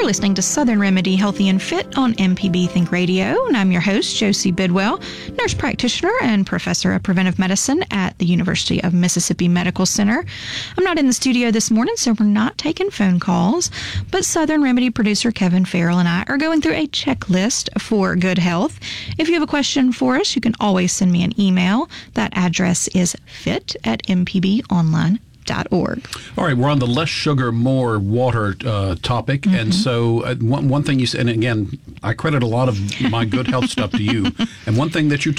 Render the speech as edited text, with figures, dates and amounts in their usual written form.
You're listening to Southern Remedy Healthy and Fit on MPB Think Radio, and I'm your host, Josie Bidwell, nurse practitioner and professor of preventive medicine at the University of Mississippi Medical Center. I'm not in the studio this morning, so we're not taking phone calls, but Southern Remedy producer Kevin Farrell and I are going through a checklist for good health. If you have a question for us, you can always send me an email. That address is fit@mpbonline.org. All right, we're on the less sugar, more water topic. And so one thing you said, and again, I credit a lot of my good health stuff to you. And one thing that you